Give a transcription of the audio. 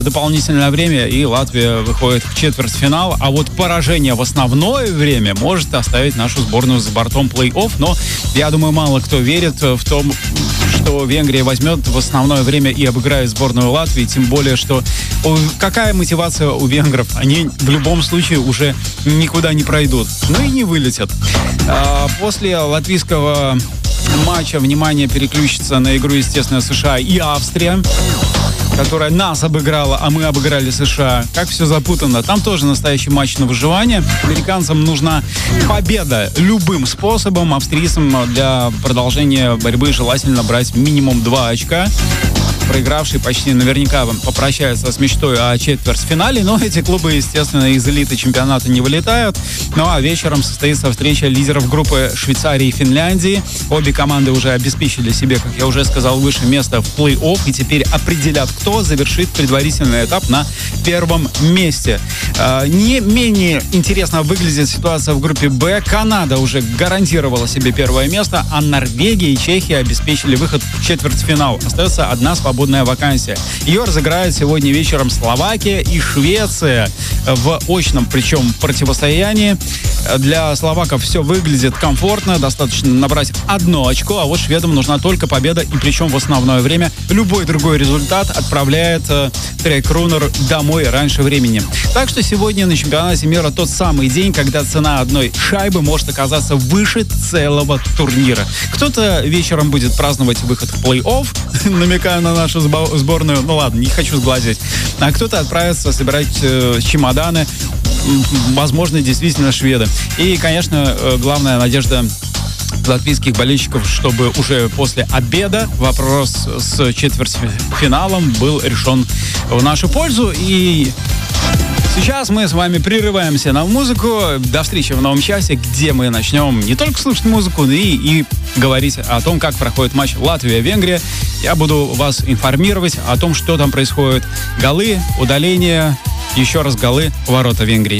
дополнительное время, и Латвия выходит в четвертьфинал. А вот поражение в основное время может оставить нашу сборную за бортом плей-офф. Но я думаю, мало кто верит в том, что Венгрия возьмет в основное время и обыграет сборную Латвии. Тем более, что какая мотивация у венгров? Они в любом случае уже никуда не пройдут. Ну и не вылетят. После латвийского матча внимание переключится на игру, естественно, США и Австрия, которая нас обыграла, а мы обыграли США. Как все запутано. Там тоже настоящий матч на выживание. Американцам нужна победа любым способом. Австрийцам для продолжения борьбы желательно брать минимум 2 очка. Проигравший почти наверняка попрощается с мечтой о четвертьфинале, но эти клубы, естественно, из элиты чемпионата не вылетают. Ну а вечером состоится встреча лидеров группы Швейцарии и Финляндии. Обе команды уже обеспечили себе, как я уже сказал выше, место в плей-офф и теперь определят, кто завершит предварительный этап на первом месте. Не менее интересно выглядит ситуация в группе «Б». Канада уже гарантировала себе первое место, а Норвегия и Чехия обеспечили выход в четвертьфинал. Остается одна свободная вакансия. Ее разыграют сегодня вечером Словакия и Швеция в очном, причем, противостоянии. Для словаков все выглядит комфортно, достаточно набрать 1 очко, а вот шведам нужна только победа, и причем в основное время любой другой результат отправляет Трек Рунер домой раньше времени. Так что сегодня на чемпионате мира тот самый день, когда цена одной шайбы может оказаться выше целого турнира. Кто-то вечером будет праздновать выход в плей-офф, намекая на нашу сборную, ну ладно, не хочу сглазить, а кто-то отправится собирать чемоданы, возможно, действительно шведы. И, конечно, главная надежда латвийских болельщиков, чтобы уже после обеда вопрос с четвертьфиналом был решен в нашу пользу. И сейчас мы с вами прерываемся на музыку. До встречи в новом часе, где мы начнем не только слушать музыку, но и говорить о том, как проходит матч Латвия-Венгрия. Я буду вас информировать о том, что там происходит. Голы, удаления, еще раз голы, ворота Венгрии.